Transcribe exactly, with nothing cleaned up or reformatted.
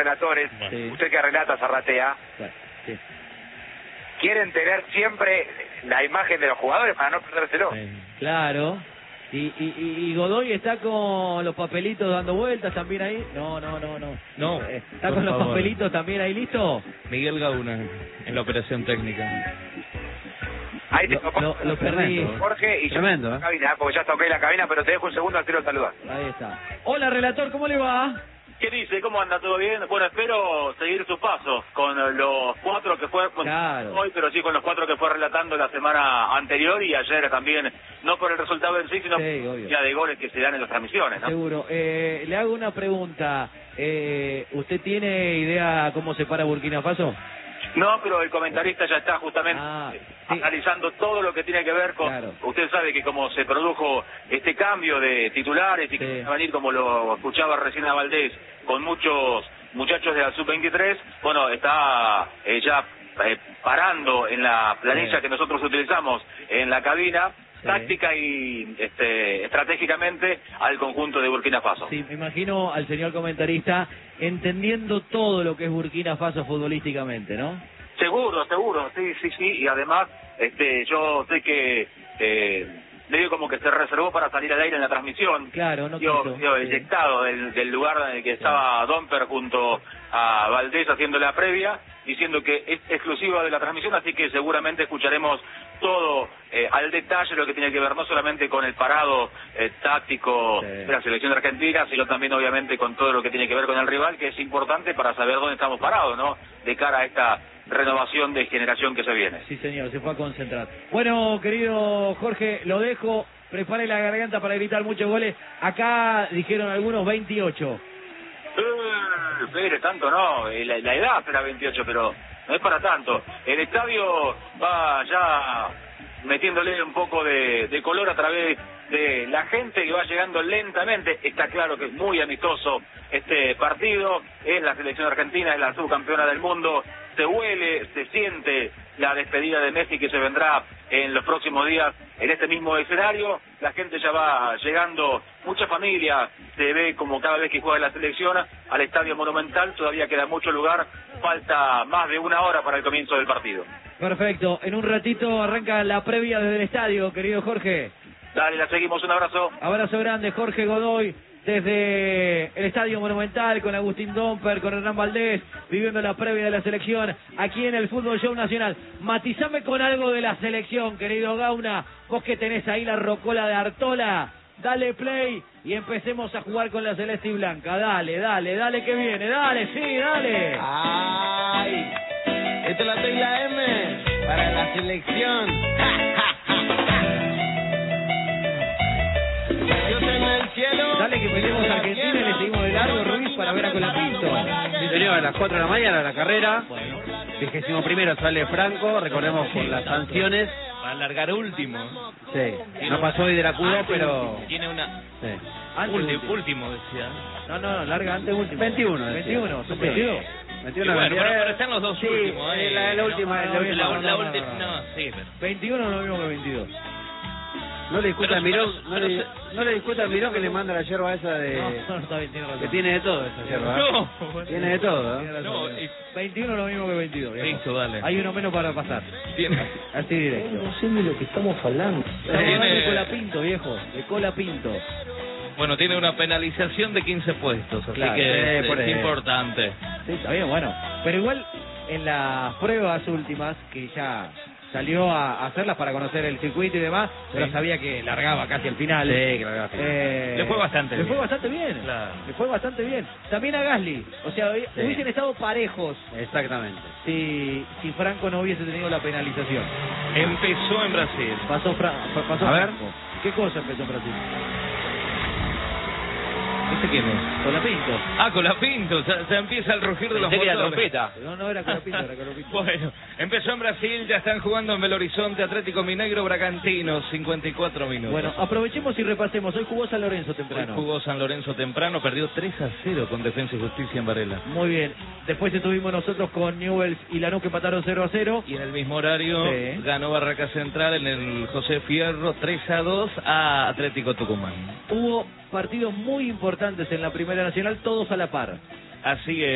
relatores, sí. Usted que relata Zarratea, sí. Quieren tener siempre la imagen de los jugadores para no perdérselo. Sí. Claro. Y, y, y Godoy está con los papelitos dando vueltas también ahí. No, no, no, no. No. ¿Está con los papelitos también ahí listo? Miguel Gauna en la operación técnica. Ahí te lo, lo, lo perdí. Jorge, y tremendo, yo, ¿eh? Cabina, porque ya toqué la cabina, pero te dejo un segundo al quiero saludar. Ahí está. Hola, relator, ¿cómo le va? ¿Qué dice? ¿Cómo anda? ¿Todo bien? Bueno, espero seguir sus pasos con los cuatro que fue bueno, claro. hoy, pero sí con los cuatro que fue relatando la semana anterior y ayer también, no por el resultado en sí, sino sí, obvio. Ya de goles que se dan en las transmisiones, ¿no? Seguro. Eh, le hago una pregunta. Eh, ¿Usted tiene idea cómo se para Burkina Faso? No, pero el comentarista ya está justamente ah, sí. analizando todo lo que tiene que ver con... Claro. Usted sabe que como se produjo este cambio de titulares y que sí. va a venir, como lo escuchaba recién a Valdés, con muchos muchachos de la sub veintitrés, bueno, está eh, ya eh, parando en la planilla sí. que nosotros utilizamos en la cabina, sí. táctica y este, estratégicamente al conjunto de Burkina Faso. Sí, me imagino al señor comentarista entendiendo todo lo que es Burkina Faso futbolísticamente, ¿no? Seguro, seguro, sí, sí, sí, y además este, yo sé que eh, medio como que se reservó para salir al aire en la transmisión. Claro, no dio, quiso. dio Sí. eyectado del, del lugar en el que estaba Domper junto a Valdés haciendo la previa, diciendo que es exclusiva de la transmisión, así que seguramente escucharemos todo eh, al detalle lo que tiene que ver no solamente con el parado eh, táctico sí. de la selección de Argentina, sino también obviamente con todo lo que tiene que ver con el rival, que es importante para saber dónde estamos parados, ¿no? De cara a esta renovación de generación que se viene. Sí, señor, se fue a concentrar. Bueno, querido Jorge, lo dejo, prepare la garganta para gritar muchos goles. Acá dijeron algunos veintiocho. Eh, Pérez, tanto no, la, la edad será veintiocho, pero no es para tanto. El estadio va ya metiéndole un poco de, de color a través de la gente que va llegando lentamente. Está claro que es muy amistoso este partido, es la selección argentina, es la subcampeona del mundo, se huele, se siente la despedida de Messi que se vendrá en los próximos días en este mismo escenario. La gente ya va llegando, mucha familia se ve como cada vez que juega la selección al Estadio Monumental. Todavía queda mucho lugar, falta más de una hora para el comienzo del partido. Perfecto, en un ratito arranca la previa desde el estadio, querido Jorge. Dale, la seguimos, un abrazo. Abrazo grande, Jorge Godoy, desde el Estadio Monumental, con Agustín Domper, con Hernán Valdés, viviendo la previa de la selección, aquí en el Fútbol Show Nacional. Matizame con algo de la selección, querido Gauna, vos que tenés ahí la rocola de Artola, dale play y empecemos a jugar con la celeste y blanca, dale, dale, dale que viene, dale, sí, dale. Ay, esto es la tecla M para la selección. Dios en el cielo. Dale que peleemos a Argentina y le seguimos de largo, Ruiz, para ver a Colapinto. Sí, señor, a las cuatro de la mañana la carrera. Bueno. Vigésimo primero sale Franco, recordemos por las sanciones. Va a largar último. Sí, no pasó hoy de la Q dos, pero... Tiene una... Sí. Antes Último, último. último, decía. No, no, larga antes último. veintiuno. veintiuno, son Sí. veintidós. veintiuno, Y bueno, veintidós. pero, pero están los dos Sí, últimos. eh, eh. la, la No, última, no, la no, última. la, la no, última, no, no. no, sí, pero... veintiuno no es lo mismo que veintidós. No le discuta Pero- al Mirón, pero- no, pero le, se- no le discuta al Mirón que le manda la yerba esa de... No, no, está bien, tiene razón. Que tiene de todo esa yerba. ¿eh? No, bueno. Tiene de todo, Tiene ¿eh? razón, No, tiene y- razón. veintiuno es lo mismo que veintidós. viejo. Listo, dale. Hay uno menos para pasar. Tiene... Así directo. No sé ni lo que estamos hablando. Estamos Tiene- hablando de Cola Pinto, viejo. De Cola Pinto. Bueno, tiene una penalización de quince puestos, así Claro, que eh, es, por es ahí. importante. Sí, está bien, bueno. Pero igual, en las pruebas últimas, que ya salió a hacerlas para conocer el circuito y demás, pero sabía que largaba casi al final. Sí, que largaba al final. Eh, Le fue bastante Le bien. fue bastante bien. Claro. Le fue bastante bien. También a Gasly. O sea, Sí. hubiesen estado parejos Exactamente. si, si Franco no hubiese tenido la penalización. Empezó en Brasil. Pasó, Fra pasó A ver. Franco. ¿Qué cosa empezó en Brasil? ¿Este quién es? Colapinto. Ah, Colapinto, ya, ya empieza el rugir de los Pensé que era motores. trompeta. No, no era Colapinto, era Colapinto. Bueno, empezó en Brasil, ya están jugando en Belo Horizonte, Atlético Mineiro, Bragantino, cincuenta y cuatro minutos. Bueno, aprovechemos y repasemos. Hoy jugó San Lorenzo Hoy temprano. jugó San Lorenzo temprano, perdió tres a cero con Defensa y Justicia en Varela. Muy bien. Después estuvimos nosotros con Newell's y Lanús, que empataron cero a cero. Y en el mismo horario Sí. ganó Barraca Central en el José Fierro tres a dos a Atlético Tucumán. Hubo partidos muy importantes en la Primera Nacional, todos a la par. Así es.